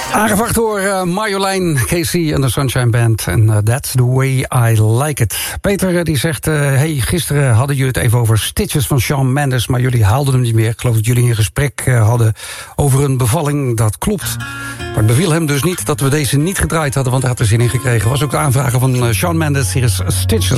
Aangebracht door Marjolein, Casey en de Sunshine Band. En that's the way I like it. Peter die zegt, hey, gisteren hadden jullie het even over Stitches van Shawn Mendes, maar jullie haalden hem niet meer. Ik geloof dat jullie een gesprek hadden over een bevalling. Dat klopt. Maar het beviel hem dus niet dat we deze niet gedraaid hadden, want hij had er zin in gekregen. Was ook de aanvrager van Shawn Mendes. Hier is Stitches.